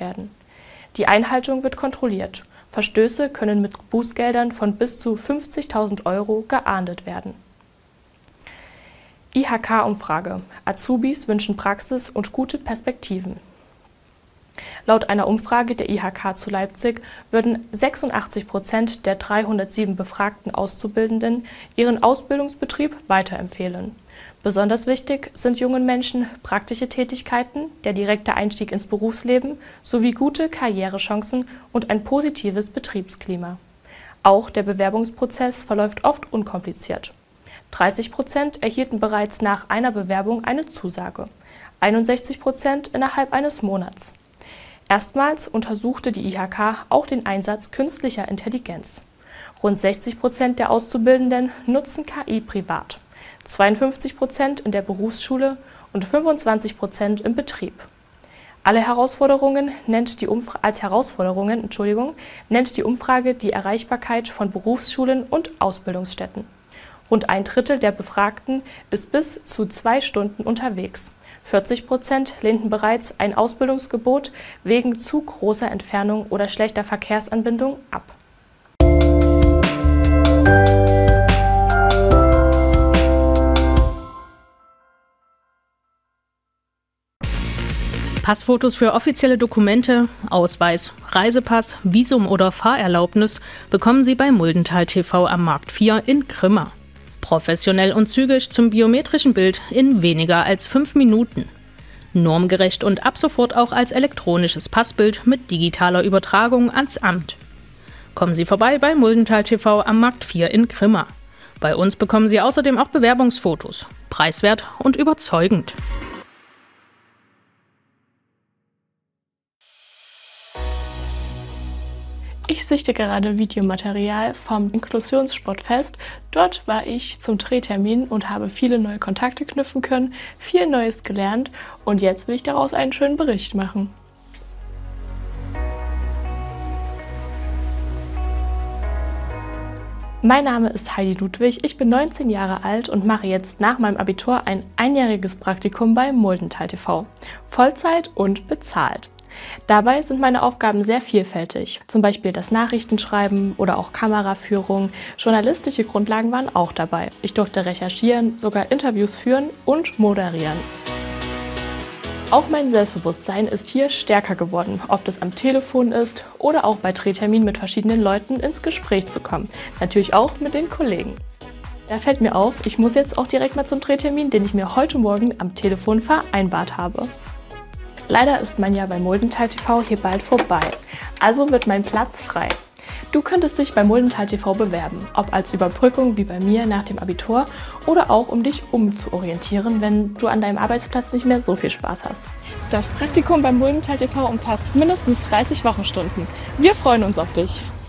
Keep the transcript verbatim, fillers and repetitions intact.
werden. Die Einhaltung wird kontrolliert. Verstöße können mit Bußgeldern von bis zu fünfzigtausend Euro geahndet werden. I H K-Umfrage: Azubis wünschen Praxis und gute Perspektiven. Laut einer Umfrage der I H K zu Leipzig würden sechsundachtzig Prozent der dreihundertsieben befragten Auszubildenden ihren Ausbildungsbetrieb weiterempfehlen. Besonders wichtig sind jungen Menschen praktische Tätigkeiten, der direkte Einstieg ins Berufsleben sowie gute Karrierechancen und ein positives Betriebsklima. Auch der Bewerbungsprozess verläuft oft unkompliziert. dreißig Prozent erhielten bereits nach einer Bewerbung eine Zusage, einundsechzig Prozent innerhalb eines Monats. Erstmals untersuchte die I H K auch den Einsatz künstlicher Intelligenz. Rund sechzig Prozent der Auszubildenden nutzen K I privat, zweiundfünfzig Prozent in der Berufsschule und fünfundzwanzig Prozent im Betrieb. Alle Herausforderungen nennt die Umfra- als Herausforderungen Entschuldigung, nennt die Umfrage die Erreichbarkeit von Berufsschulen und Ausbildungsstätten. Rund ein Drittel der Befragten ist bis zu zwei Stunden unterwegs. vierzig Prozent lehnten bereits ein Ausbildungsgebot wegen zu großer Entfernung oder schlechter Verkehrsanbindung ab. Passfotos für offizielle Dokumente, Ausweis, Reisepass, Visum oder Fahrerlaubnis bekommen Sie bei Muldental T V am Markt vier in Grimma. Professionell und zügig zum biometrischen Bild in weniger als fünf Minuten. Normgerecht und ab sofort auch als elektronisches Passbild mit digitaler Übertragung ans Amt. Kommen Sie vorbei bei Muldental T V am Markt vier in Grimma. Bei uns bekommen Sie außerdem auch Bewerbungsfotos. Preiswert und überzeugend. Ich sichte gerade Videomaterial vom Inklusionssportfest. Dort war ich zum Drehtermin und habe viele neue Kontakte knüpfen können, viel Neues gelernt und jetzt will ich daraus einen schönen Bericht machen. Mein Name ist Heidi Ludwig, ich bin neunzehn Jahre alt und mache jetzt nach meinem Abitur ein einjähriges Praktikum bei Muldental T V. Vollzeit und bezahlt. Dabei sind meine Aufgaben sehr vielfältig, zum Beispiel das Nachrichtenschreiben oder auch Kameraführung. Journalistische Grundlagen waren auch dabei. Ich durfte recherchieren, sogar Interviews führen und moderieren. Auch mein Selbstbewusstsein ist hier stärker geworden, ob das am Telefon ist oder auch bei Drehterminen mit verschiedenen Leuten ins Gespräch zu kommen. Natürlich auch mit den Kollegen. Da fällt mir auf, ich muss jetzt auch direkt mal zum Drehtermin, den ich mir heute Morgen am Telefon vereinbart habe. Leider ist mein Jahr bei Muldental T V hier bald vorbei, also wird mein Platz frei. Du könntest dich bei Muldental T V bewerben, ob als Überbrückung wie bei mir nach dem Abitur oder auch um dich umzuorientieren, wenn du an deinem Arbeitsplatz nicht mehr so viel Spaß hast. Das Praktikum bei Muldental T V umfasst mindestens dreißig Wochenstunden. Wir freuen uns auf dich!